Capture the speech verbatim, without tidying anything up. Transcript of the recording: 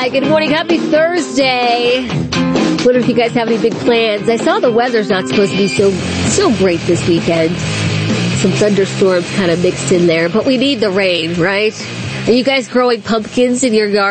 Hi, good morning. Happy Thursday. Wonder if you guys have any big plans. I saw the weather's not supposed to be so so great this weekend. Some thunderstorms kind of mixed in there, but we need the rain, right? Are you guys growing pumpkins in your yard?